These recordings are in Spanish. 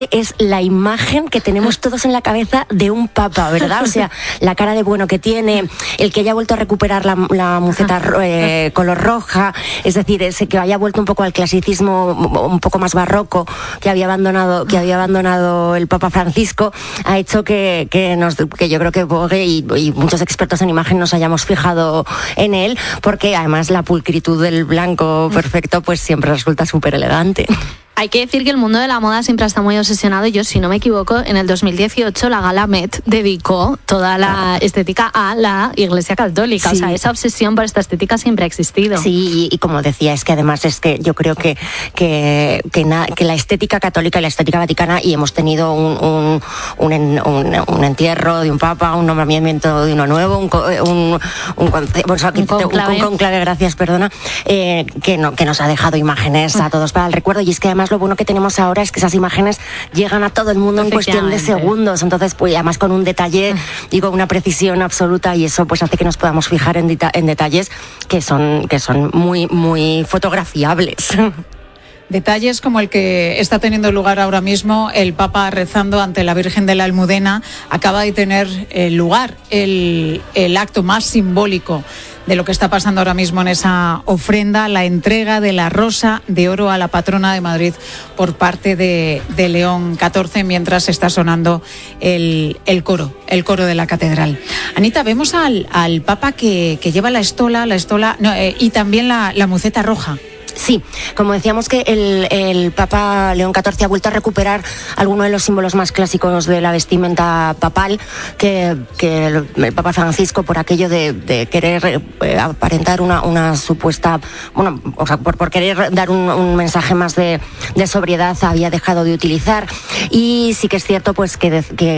es la imagen que tenemos todos en la cabeza de un papa, ¿verdad? O sea, la cara de bueno que tiene, el que haya vuelto a recuperar la muceta color roja, es decir, ese que haya vuelto un poco al clasicismo un poco más barroco que había abandonado el Papa Francisco, ha hecho que yo creo que Vogue y muchos expertos en imagen nos hayamos fijado en él, porque además la pulcritud del blanco perfecto pues siempre resulta súper elegante. Hay que decir que el mundo de la moda siempre está muy obsesionado. Yo, si no me equivoco, en el 2018 la Gala Met dedicó toda la estética a la Iglesia Católica. Sí. O sea, esa obsesión por esta estética siempre ha existido. Sí, y como decía, es que además es que yo creo que la estética católica y la estética vaticana, y hemos tenido un entierro de un papa, un nombramiento de uno nuevo, un conclave, gracias, perdona, que nos ha dejado imágenes a todos para el recuerdo. Y es que además lo bueno que tenemos ahora es que esas imágenes llegan a todo el mundo en cuestión de segundos, entonces pues además con un detalle, digo, una precisión absoluta, y eso pues hace que nos podamos fijar en detalles que son muy, muy fotografiables. Detalles como el que está teniendo lugar ahora mismo, el Papa rezando ante la Virgen de la Almudena. Acaba de tener lugar el acto más simbólico de lo que está pasando ahora mismo en esa ofrenda, la entrega de la Rosa de Oro a la patrona de Madrid por parte de León XIV, mientras está sonando el coro de la catedral. Anita, vemos al Papa que lleva la estola y también la muceta roja. Sí, como decíamos que el Papa León XIV ha vuelto a recuperar algunos de los símbolos más clásicos de la vestimenta papal que el Papa Francisco, por aquello de querer aparentar una supuesta, bueno, o sea, por querer dar un mensaje más de sobriedad, había dejado de utilizar. Y sí que es cierto pues que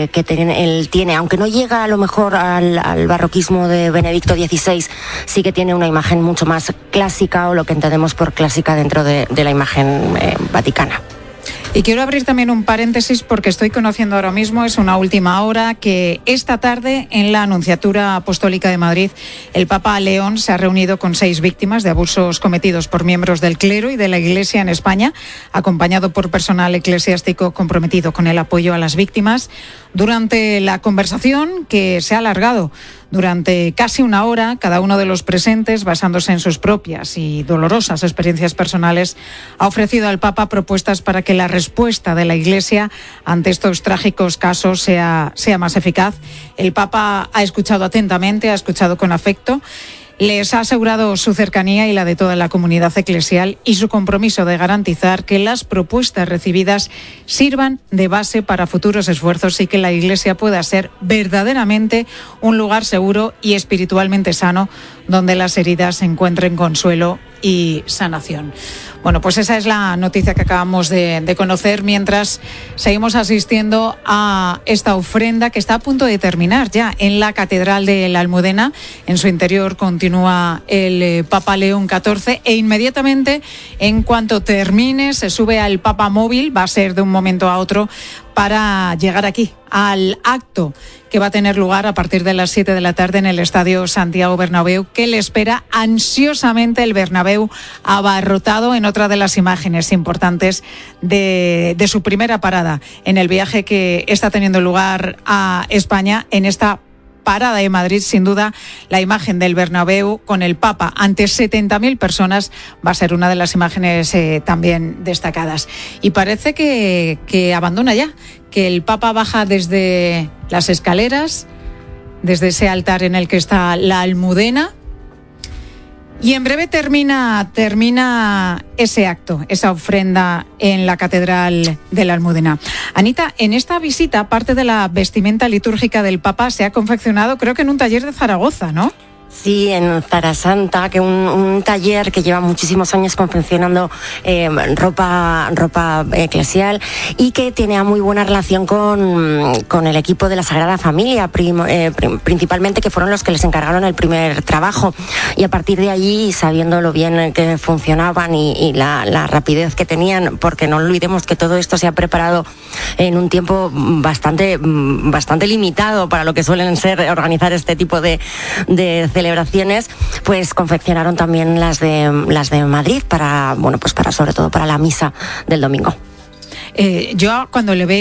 él tiene, aunque no llega a lo mejor al barroquismo de Benedicto XVI, sí que tiene una imagen mucho más clásica, o lo que entendemos por clásica dentro de la imagen vaticana. Y quiero abrir también un paréntesis porque estoy conociendo ahora mismo, es una última hora, que esta tarde en la Nunciatura Apostólica de Madrid el Papa León se ha reunido con 6 víctimas de abusos cometidos por miembros del clero y de la Iglesia en España, acompañado por personal eclesiástico comprometido con el apoyo a las víctimas. Durante la conversación, que se ha alargado durante casi una hora, cada uno de los presentes, basándose en sus propias y dolorosas experiencias personales, ha ofrecido al Papa propuestas para que la respuesta de la Iglesia ante estos trágicos casos sea más eficaz. El Papa ha escuchado atentamente, ha escuchado con afecto. Les ha asegurado su cercanía y la de toda la comunidad eclesial y su compromiso de garantizar que las propuestas recibidas sirvan de base para futuros esfuerzos y que la Iglesia pueda ser verdaderamente un lugar seguro y espiritualmente sano donde las heridas encuentren consuelo y sanación. Bueno, pues esa es la noticia que acabamos de conocer, mientras seguimos asistiendo a esta ofrenda que está a punto de terminar ya en la Catedral de la Almudena. En su interior continúa el Papa León XIV e inmediatamente, en cuanto termine, se sube al Papa móvil. Va a ser de un momento a otro para llegar aquí al acto que va a tener lugar a partir de las 7 de la tarde en el Estadio Santiago Bernabéu, que le espera ansiosamente el Bernabéu abarrotado, en otra de las imágenes importantes de su primera parada en el viaje que está teniendo lugar a España. En esta parada de Madrid, sin duda, la imagen del Bernabéu con el Papa ante 70.000 personas va a ser una de las imágenes también destacadas. Y parece que abandona ya, que el Papa baja desde las escaleras, desde ese altar en el que está la Almudena. Y en breve termina ese acto, esa ofrenda en la Catedral de la Almudena. Anita, en esta visita, parte de la vestimenta litúrgica del Papa se ha confeccionado, creo que en un taller de Zaragoza, ¿no? Sí, en Zarasanta, que un taller que lleva muchísimos años confeccionando ropa eclesial y que tiene muy buena relación con el equipo de la Sagrada Familia, principalmente, que fueron los que les encargaron el primer trabajo. Y a partir de allí, sabiendo lo bien que funcionaban y la rapidez que tenían, porque no olvidemos que todo esto se ha preparado en un tiempo bastante limitado para lo que suelen ser organizar este tipo de celebraciones, pues confeccionaron también las de Madrid para sobre todo para la misa del domingo. Yo cuando le veo